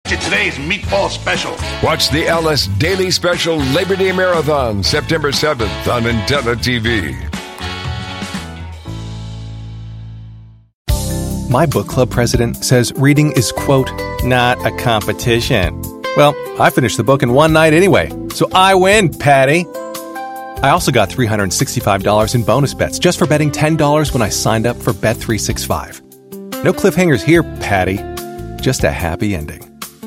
to today's Meatball Special. Watch the Alice Daily Special Labor Day Marathon, September 7th on Antenna TV. My book club president says reading is, quote, not a competition. Well, I finished the book in one night anyway, so I win, Patty. I also got $365 in bonus bets just for betting $10 when I signed up for Bet365. No cliffhangers here, Patty. Just a happy ending.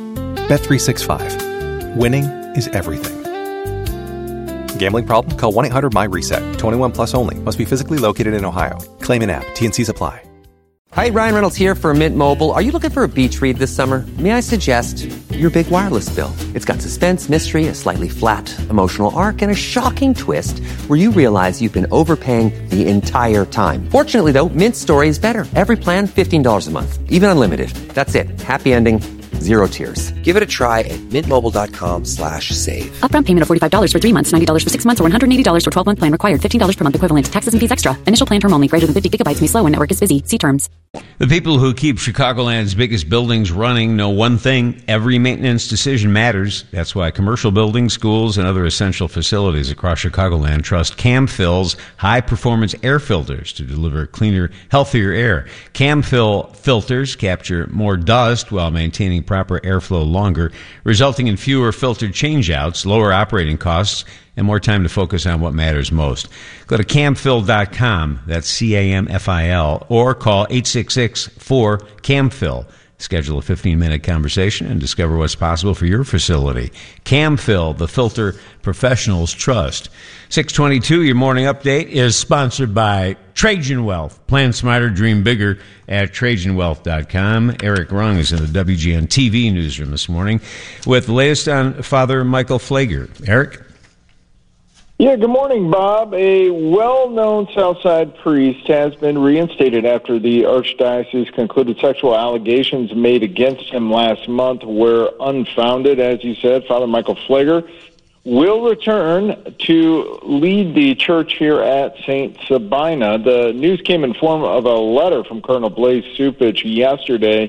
Bet365. Winning is everything. Gambling problem? Call 1-800-MY-RESET. 21 plus only. Must be physically located in Ohio. Claim in app. T&Cs apply. Hi, Ryan Reynolds here for Mint Mobile. Are you looking for a beach read this summer? May I suggest your big wireless bill? It's got suspense, mystery, a slightly flat, emotional arc, and a shocking twist where you realize you've been overpaying the entire time. Fortunately, though, Mint's story is better. Every plan, $15 a month. Even unlimited. That's it. Happy ending. Zero tears. Give it a try at mintmobile.com/save. Upfront payment of $45 for 3 months, $90 for 6 months, or $180 for 12-month plan required. $15 per month equivalent. Taxes and fees extra. Initial plan term only. Greater than 50 gigabytes may slow when network is busy. See terms. The people who keep Chicagoland's biggest buildings running know one thing: every maintenance decision matters. That's why commercial buildings, schools, and other essential facilities across Chicagoland trust CamFill's high-performance air filters to deliver cleaner, healthier air. CamFill filters capture more dust while maintaining proper airflow longer, resulting in fewer filter changeouts, lower operating costs, and more time to focus on what matters most. Go to camfill.com, that's CAMFIL, or call 866-4CAMFILL. Schedule a 15-minute conversation and discover what's possible for your facility. CamFill, the filter professionals trust. 622, your morning update is sponsored by Trajan Wealth. Plan smarter, dream bigger at TrajanWealth.com. Eric Rung is in the WGN TV newsroom this morning with the latest on Father Michael Pfleger. Eric? Yeah, good morning, Bob. A well-known Southside priest has been reinstated after the Archdiocese concluded sexual allegations made against him last month were unfounded. As you said, Father Michael Pfleger will return to lead the church here at St. Sabina. The news came in form of a letter from Cardinal Blaise Cupich yesterday,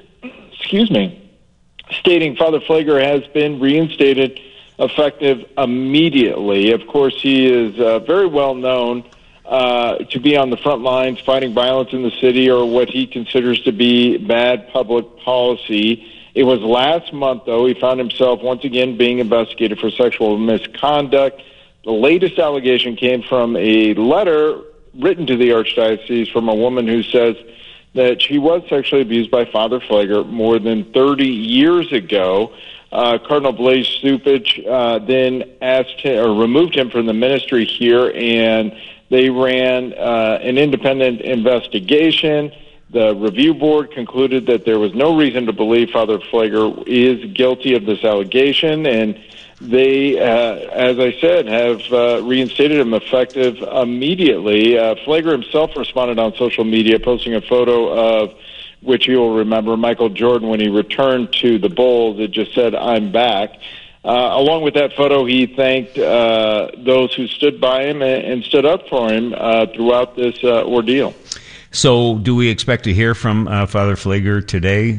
stating Father Pfleger has been reinstated effective immediately. Of course, he is very well known to be on the front lines fighting violence in the city, or what he considers to be bad public policy. It was last month, though, he found himself once again being investigated for sexual misconduct. The latest allegation came from a letter written to the Archdiocese from a woman who says that she was sexually abused by Father Pfleger more than 30 years ago. Cardinal Blaise Cupich then removed him from the ministry here, and they ran an independent investigation. The review board concluded that there was no reason to believe Father Pfleger is guilty of this allegation, and they, as I said, have reinstated him effective immediately. Pfleger himself responded on social media, posting a photo of, which you'll remember, Michael Jordan when he returned to the Bulls. It just said, "I'm back." Along with that photo, he thanked those who stood by him and stood up for him throughout this ordeal. So do we expect to hear from Father Pfleger today?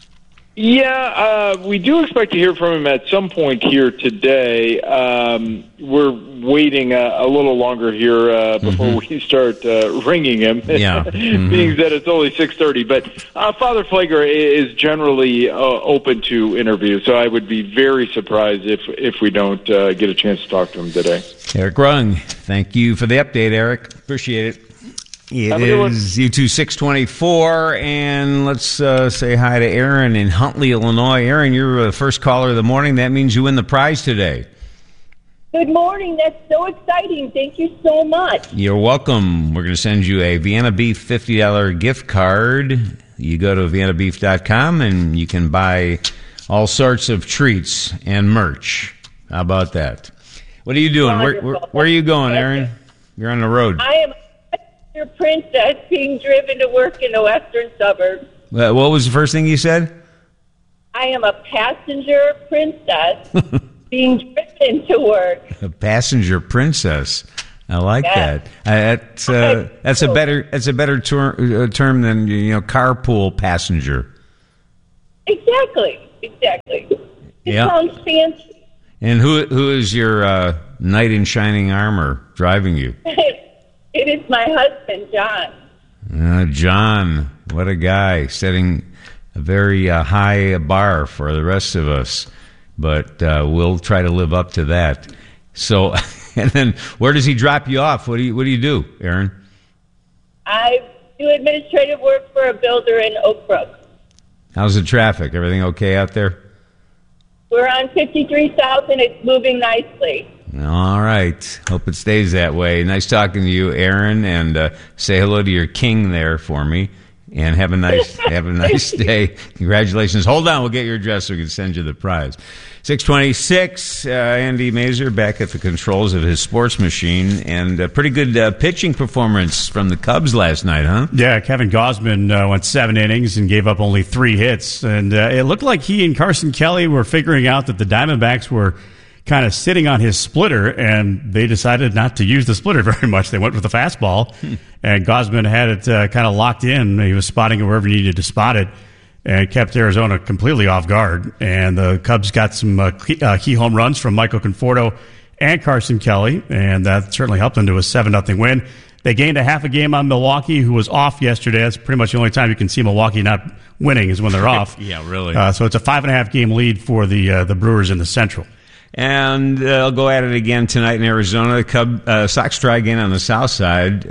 Yeah, we do expect to hear from him at some point here today. We're waiting a little longer here before we start ringing him, being that it's only 6:30. But Father Pfleger is generally open to interviews, so I would be very surprised if we don't get a chance to talk to him today. Eric Rung, thank you for the update, Eric. Appreciate it. It is U2 624, and let's say hi to Aaron in Huntley, Illinois. Aaron, you're the first caller of the morning. That means you win the prize today. Good morning. That's so exciting. Thank you so much. You're welcome. We're going to send you a Vienna Beef $50 gift card. You go to viennabeef.com, and you can buy all sorts of treats and merch. How about that? What are you doing? Where are you going, Aaron? You're on the road. I am your princess being driven to work in the western suburbs. What was the first thing you said? I am a passenger princess being driven to work. A passenger princess. I like that. That's a better term than carpool passenger. Exactly. exactly. It Yeah. sounds fancy. And who is your knight in shining armor driving you? It is my husband, John. John, what a guy, setting a very high bar for the rest of us. But we'll try to live up to that. So, and then where does he drop you off? What do you do, Aaron? I do administrative work for a builder in Oak Brook. How's the traffic? Everything okay out there? We're on 53 South, and it's moving nicely. All right. Hope it stays that way. Nice talking to you, Aaron, and say hello to your king there for me. And have a nice day. Congratulations. Hold on, we'll get your address so we can send you the prize. 626, Andy Mazer back at the controls of his sports machine, and a pretty good pitching performance from the Cubs last night, huh? Yeah, Kevin Gausman went 7 innings and gave up only 3 hits, and it looked like he and Carson Kelly were figuring out that the Diamondbacks were kind of sitting on his splitter, and they decided not to use the splitter very much. They went with the fastball, and Gausman had it kind of locked in. He was spotting it wherever he needed to spot it, and kept Arizona completely off guard. And the Cubs got some key home runs from Michael Conforto and Carson Kelly, and that certainly helped them to a 7-0 win. They gained a half a game on Milwaukee, who was off yesterday. That's pretty much the only time you can see Milwaukee not winning is when they're off. Yeah, really. So it's a 5.5 game lead for the Brewers in the Central. And I'll go at it again tonight in Arizona. The Sox try again on the south side.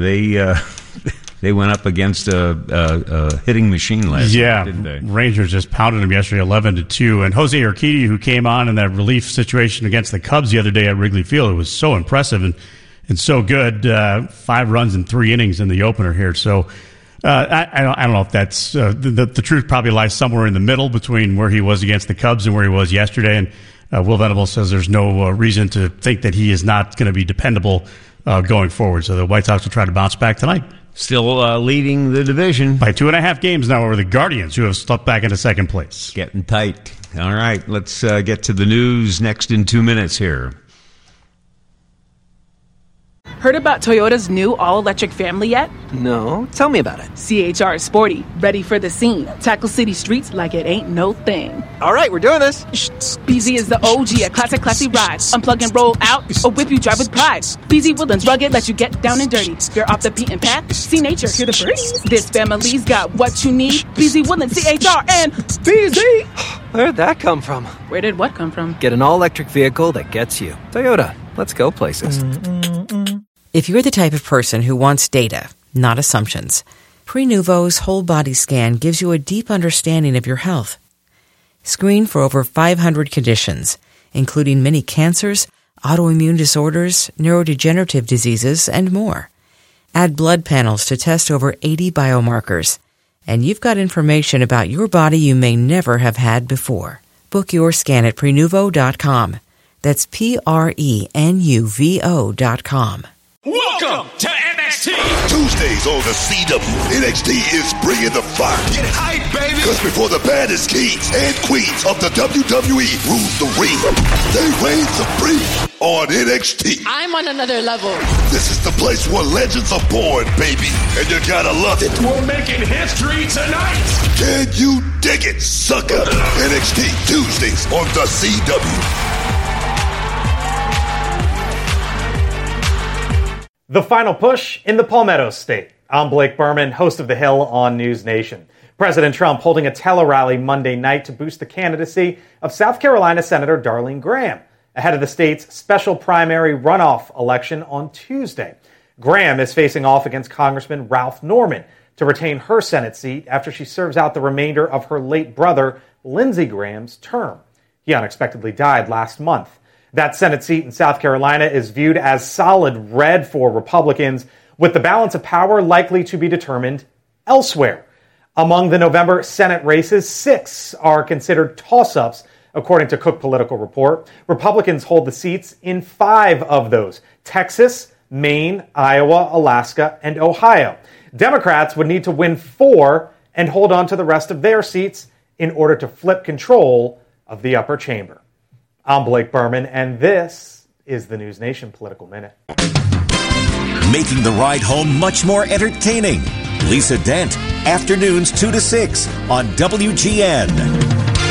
They went up against a hitting machine last night, didn't they? Rangers just pounded them yesterday 11-2. And Jose Urquidy, who came on in that relief situation against the Cubs the other day at Wrigley Field, it was so impressive and so good. 5 runs in 3 innings in the opener here. So I don't know if that's the truth probably lies somewhere in the middle between where he was against the Cubs and where he was yesterday. And Will Venable says there's no reason to think that he is not going to be dependable going forward. So the White Sox will try to bounce back tonight. Still leading the division. By 2.5 games now over the Guardians, who have slipped back into second place. Getting tight. All right, let's get to the news next in 2 minutes here. Heard about Toyota's new all-electric family yet? No, tell me about it. CHR is sporty, ready for the scene. Tackle city streets like it ain't no thing. All right, we're doing this. BZ is the OG, a classic classy ride. Unplug and roll out, or whip you drive with pride. BZ Woodlands rugged, let you get down and dirty. You're off the beaten path, see nature, hear the birds. This family's got what you need. BZ Woodlands, CHR, and BZ. Where'd that come from? Where did what come from? Get an all-electric vehicle that gets you. Toyota, let's go places. If you're the type of person who wants data, not assumptions, Prenuvo's whole body scan gives you a deep understanding of your health. Screen for over 500 conditions, including many cancers, autoimmune disorders, neurodegenerative diseases, and more. Add blood panels to test over 80 biomarkers, and you've got information about your body you may never have had before. Book your scan at Prenuvo.com. That's Prenuvo.com. Welcome to NXT! Tuesdays on the CW, NXT is bringing the fire. Get hype, baby! Because before the baddest kings and queens of the WWE rule the ring, they reign supreme on NXT. I'm on another level. This is the place where legends are born, baby, and you gotta love it. We're making history tonight! Can you dig it, sucker? NXT Tuesdays on the CW. The final push in the Palmetto State. I'm Blake Berman, host of The Hill on News Nation. President Trump holding a tele-rally Monday night to boost the candidacy of South Carolina Senator Darlene Graham ahead of the state's special primary runoff election on Tuesday. Graham is facing off against Congressman Ralph Norman to retain her Senate seat after she serves out the remainder of her late brother, Lindsey Graham's term. He unexpectedly died last month. That Senate seat in South Carolina is viewed as solid red for Republicans, with the balance of power likely to be determined elsewhere. Among the November Senate races, 6 are considered toss-ups, according to Cook Political Report. Republicans hold the seats in 5 of those: Texas, Maine, Iowa, Alaska, and Ohio. Democrats would need to win 4 and hold on to the rest of their seats in order to flip control of the upper chamber. I'm Blake Berman, and this is the News Nation Political Minute. Making the ride home much more entertaining. Lisa Dent, afternoons 2 to 6 on WGN.